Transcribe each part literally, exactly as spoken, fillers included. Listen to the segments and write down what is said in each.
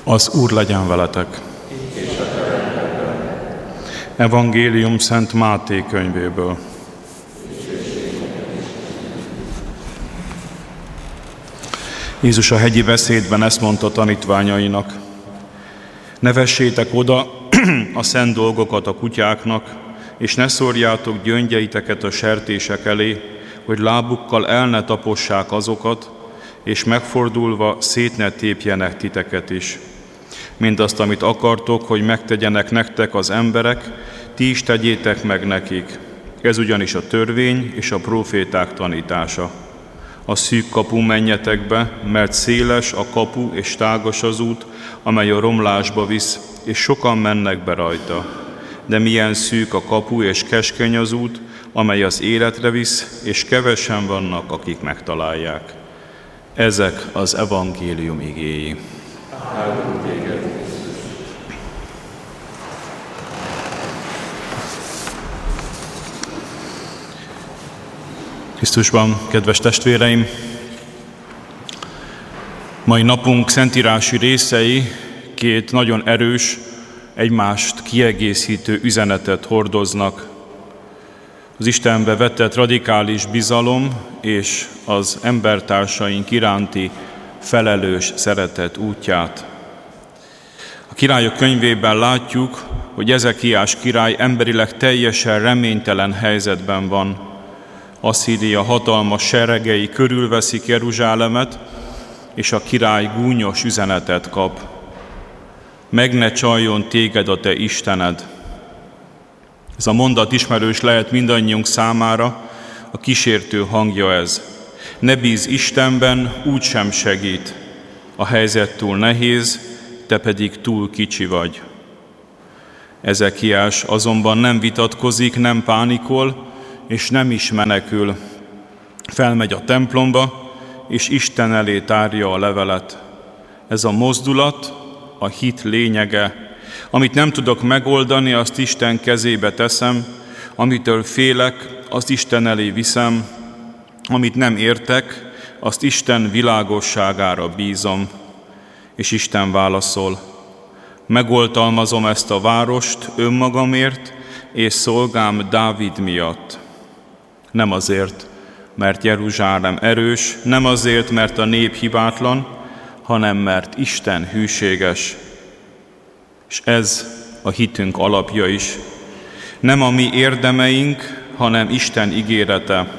Az Úr legyen veletek! Evangélium Szent Máté könyvéből. Jézus a hegyi beszédben ezt mondta tanítványainak: ne vessétek oda a szent dolgokat a kutyáknak, és ne szórjátok gyöngyeiteket a sertések elé, hogy lábukkal el ne tapossák azokat, és megfordulva szét ne tépjenek titeket is. Mindazt, amit akartok, hogy megtegyenek nektek az emberek, ti is tegyétek meg nekik. Ez ugyanis a törvény és a próféták tanítása. A szűk kapun menjetek be, mert széles a kapu és tágas az út, amely a romlásba visz, és sokan mennek be rajta. De milyen szűk a kapu és keskeny az út, amely az életre visz, és kevesen vannak, akik megtalálják. Ezek az evangélium igéi. Krisztusban, kedves testvéreim! Mai napunk szentírási részei két nagyon erős, egymást kiegészítő üzenetet hordoznak. Az Istenbe vetett radikális bizalom és az embertársaink iránti felelős szeretet útját. A Királyok könyvében látjuk, hogy Ezékiás király emberileg teljesen reménytelen helyzetben van. Asszíria hatalmas seregei körülveszik Jeruzsálemet, és a király gúnyos üzenetet kap: meg ne csaljon téged a te Istened. Ez a mondat ismerős lehet mindannyiunk számára, a kísértő hangja ez. Ne bízz Istenben, úgysem segít. A helyzet túl nehéz, te pedig túl kicsi vagy. Ezékiás azonban nem vitatkozik, nem pánikol, és nem is menekül. Felmegy a templomba, és Isten elé tárja a levelet. Ez a mozdulat a hit lényege. Amit nem tudok megoldani, azt Isten kezébe teszem, amitől félek, azt Isten elé viszem, amit nem értek, azt Isten világosságára bízom. És Isten válaszol: megoltalmazom ezt a várost önmagamért, és szolgám Dávid miatt. Nem azért, mert Jeruzsálem erős, nem azért, mert a nép hibátlan, hanem mert Isten hűséges. És ez a hitünk alapja is. Nem a mi érdemeink, hanem Isten ígérete.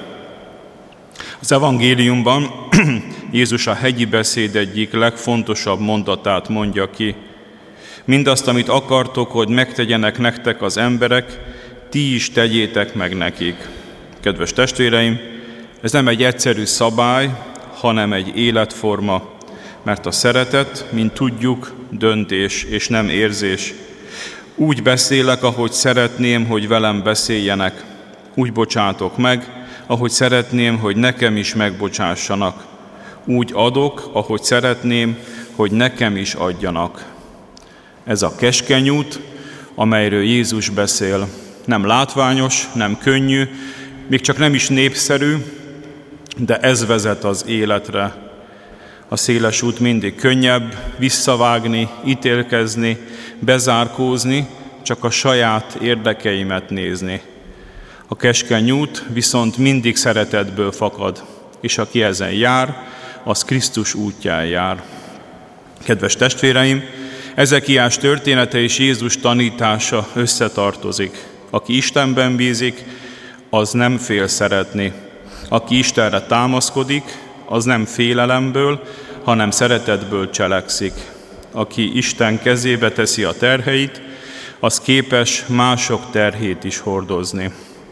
Az evangéliumban Jézus a hegyi beszéd egyik legfontosabb mondatát mondja ki: mindazt, amit akartok, hogy megtegyenek nektek az emberek, ti is tegyétek meg nekik. Kedves testvéreim, ez nem egy egyszerű szabály, hanem egy életforma, mert a szeretet, mint tudjuk, döntés és nem érzés. Úgy beszélek, ahogy szeretném, hogy velem beszéljenek. Úgy bocsátok meg, ahogy szeretném, hogy nekem is megbocsássanak. Úgy adok, ahogy szeretném, hogy nekem is adjanak. Ez a keskeny út, amelyről Jézus beszél. Nem látványos, nem könnyű, még csak nem is népszerű, de ez vezet az életre. A széles út mindig könnyebb, visszavágni, ítélkezni, bezárkózni, csak a saját érdekeimet nézni. A keskeny út viszont mindig szeretetből fakad, és aki ezen jár, az Krisztus útján jár. Kedves testvéreim, Ezékiás története és Jézus tanítása összetartozik. Aki Istenben bízik, az nem fél szeretni. Aki Istenre támaszkodik, az nem félelemből, hanem szeretetből cselekszik. Aki Isten kezébe teszi a terheit, az képes mások terhét is hordozni.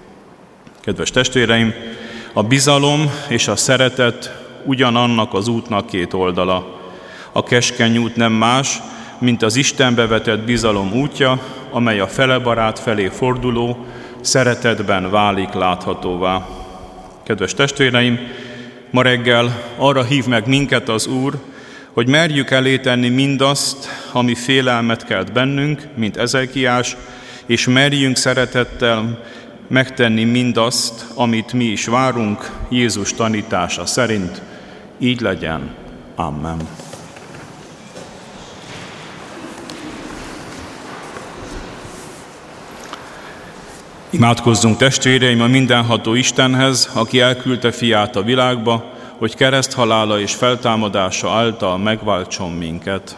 Kedves testvéreim, a bizalom és a szeretet ugyanannak az útnak két oldala. A keskeny út nem más, mint az Istenbe vetett bizalom útja, amely a felebarát felé forduló szeretetben válik láthatóvá. Kedves testvéreim, ma reggel arra hív meg minket az Úr, hogy merjük elé tenni mindazt, ami félelmet kelt bennünk, mint Ezékiás, és merjünk szeretettel megtenni mindazt, amit mi is várunk Jézus tanítása szerint. Így legyen. Amen. Imádkozzunk testvéreim a mindenható Istenhez, aki elküldte fiát a világba, hogy kereszthalála és feltámadása által megváltson minket.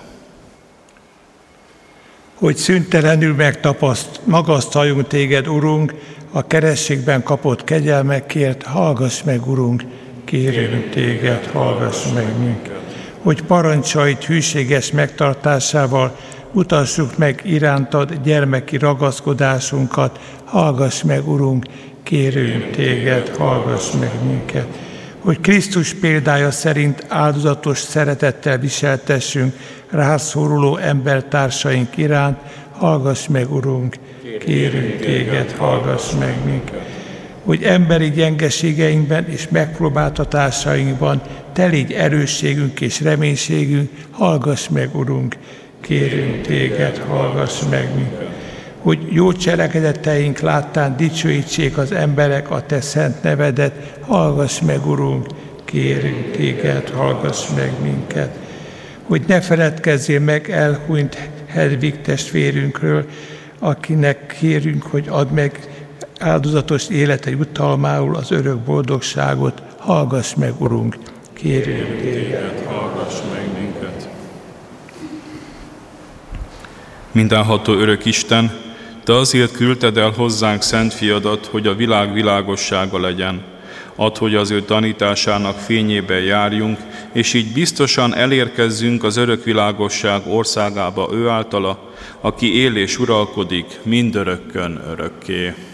Hogy szüntelenül megtapaszt, magasztaljunk téged, Urunk, a kerességben kapott kegyelmekért, hallgass meg, Urunk, kérünk téged, hallgass meg minket. Hogy parancsaid hűséges megtartásával mutassuk meg irántad gyermeki ragaszkodásunkat, hallgass meg, Urunk, kérünk téged, hallgass meg minket. Hogy Krisztus példája szerint áldozatos szeretettel viseltessünk rászoruló embertársaink iránt, hallgass meg, Urunk, kérünk téged, hallgass meg minket. Hogy emberi gyengeségeinkben és megpróbáltatásainkban te légy erősségünk és reménységünk, hallgass meg, Urunk, kérünk téged, hallgass meg minket. Hogy jó cselekedeteink láttán dicsőítsék az emberek a te szent nevedet, hallgass meg, Urunk, kérünk téged, hallgass meg minket. Hogy ne feledkezzél meg elhunyt Hedvig testvérünkről, akinek kérünk, hogy add meg áldozatos élete jutalmául az örök boldogságot, hallgass meg, Urunk, kérünk téged, hallgass meg minket. Mindenható örök Isten, te azért küldted el hozzánk szent fiadat, hogy a világ világossága legyen. Add, hogy az ő tanításának fényében járjunk, és így biztosan elérkezzünk az örök világosság országába ő általa, aki él és uralkodik mindörökkön örökké.